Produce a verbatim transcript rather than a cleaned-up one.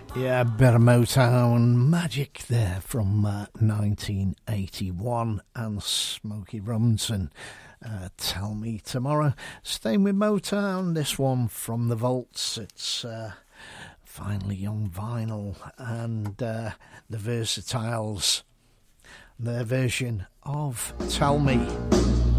Yeah, bit of Motown magic there from uh, nineteen eighty-one, and Smokey Robinson, uh, Tell Me Tomorrow. Staying with Motown, this one from the Vaults. It's uh, finally on vinyl, and uh, the Versatiles, their version of Tell Me.